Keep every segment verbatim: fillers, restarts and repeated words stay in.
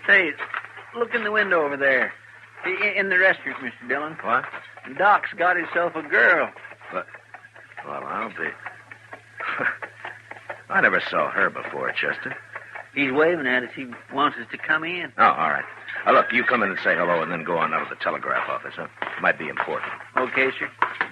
Say, look in the window over there. I- In the restaurant, Mister Dillon. What? Doc's got himself a girl. What? Well, I'll be... I never saw her before, Chester. He's waving at us. He wants us to come in. Oh, all right. Uh, look, you come in and say hello and then go on out of the telegraph office, huh? Might be important. Okay, sir.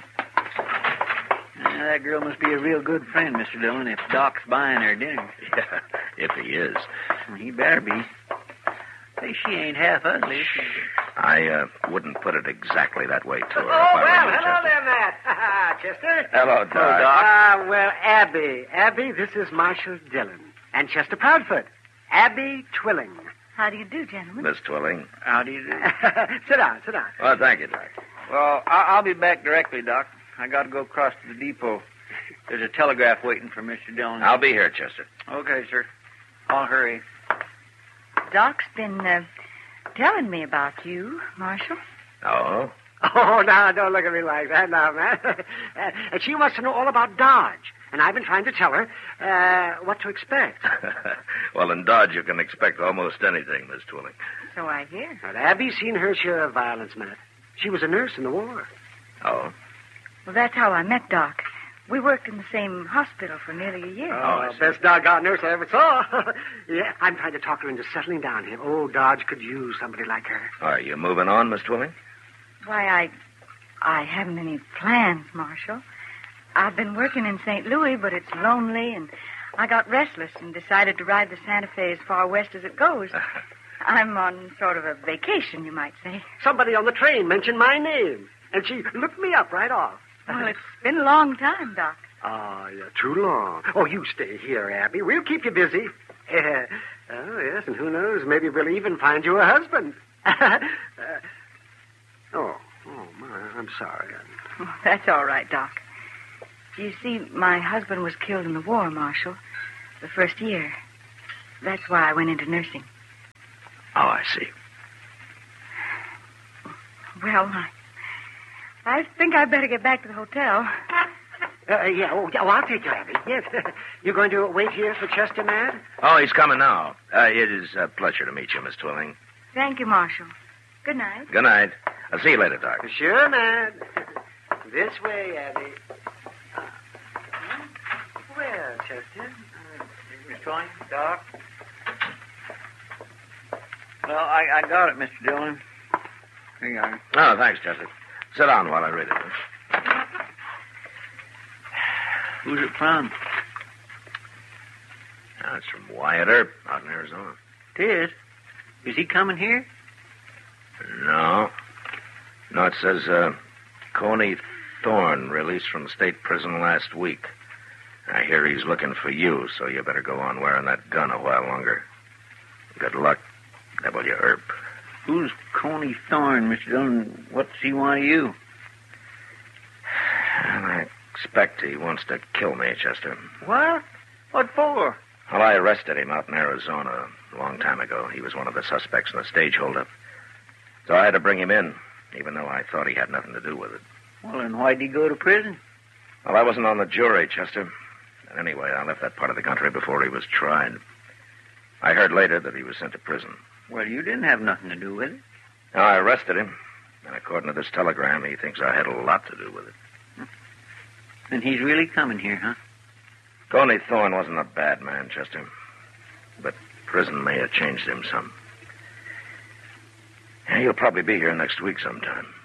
Uh, that girl must be a real good friend, Mister Dillon, if Doc's buying her dinner. Yeah, if he is. Well, he better be. Say, she ain't half ugly. Is she? I uh, wouldn't put it exactly that way to her. Oh, if I were well, you, hello Chester. there, Matt. Chester. Hello, Doc. Ah, well, Abby. Abby, this is Marshall Dillon. And Chester Proudfoot. Abby Twilling. How do you do, gentlemen? Miss Twilling. How do you do? Sit down, sit down. Well, thank you, Doc. Well, I- I'll be back directly, Doc. I got to go across to the depot. There's a telegraph waiting for Mister Dillon. I'll be here, Chester. Okay, sir. I'll hurry. Doc's been uh, telling me about you, Marshall. Oh? Oh, now, don't look at me like that now, man. uh, and she wants to know all about Dodge. And I've been trying to tell her uh, what to expect. Well, in Dodge, you can expect almost anything, Miss Twilling. So I hear. Now, Abby's seen her share of violence, Matt. She was a nurse in the war. Oh? Well, that's how I met Doc. We worked in the same hospital for nearly a year. Oh, best doggone nurse I ever saw. Yeah, I'm trying to talk her into settling down here. Oh, Dodge could use somebody like her. Are you moving on, Miss Twilling? Why, I... I haven't any plans, Marshall. I've been working in Saint Louis, but it's lonely, and I got restless and decided to ride the Santa Fe as far west as it goes. I'm on sort of a vacation, you might say. Somebody on the train mentioned my name, and she looked me up right off. Well, it's been a long time, Doc. Oh, you're too long. Oh, you stay here, Abby. We'll keep you busy. Uh, oh, yes, and who knows, maybe we'll even find you a husband. uh, oh, oh, my, I'm sorry. Oh, that's all right, Doc. You see, my husband was killed in the war, Marshall, the first year. That's why I went into nursing. Oh, I see. Well, I, I think I'd better get back to the hotel. Uh, yeah, oh, yeah, oh, I'll take you, Abby. Yes. You're going to wait here for Chester, Mad? Oh, he's coming now. Uh, it is a pleasure to meet you, Miss Twilling. Thank you, Marshall. Good night. Good night. I'll see you later, Doc. Sure, Mad. This way, Abby. Well, Chester. Miss Twilling, Doc. Well, I, I got it, Mister Dillon. Here you are. Oh, thanks, Chester. Sit down while I read it. Who's it from? Oh, it's from Wyatt Earp out in Arizona. It is. Is he coming here? No. No, it says, uh, Coney Thorne released from state prison last week. I hear he's looking for you, so you better go on wearing that gun a while longer. Good luck, W. Earp. Who's Coney Thorne, Mister Dillon? What's he want of you? I expect he wants to kill me, Chester. What? What for? Well, I arrested him out in Arizona a long time ago. He was one of the suspects in the stage holdup. So I had to bring him in, even though I thought he had nothing to do with it. Well, then why'd he go to prison? Well, I wasn't on the jury, Chester. And anyway, I left that part of the country before he was tried. I heard later that he was sent to prison. Well, you didn't have nothing to do with it. Now, I arrested him. And according to this telegram, he thinks I had a lot to do with it. And he's really coming here, huh? Coney Thorne wasn't a bad man, Chester. But prison may have changed him some. Yeah, he'll probably be here next week sometime.